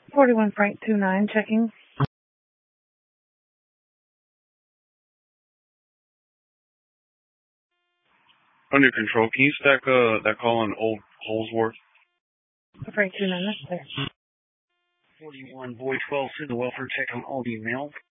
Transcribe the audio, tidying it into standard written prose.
41 Frank 29 checking. Under control. Can you stack that call on Old Holsworth? Frank 29, that's there. 41 Boy 12, send the welfare check on all email.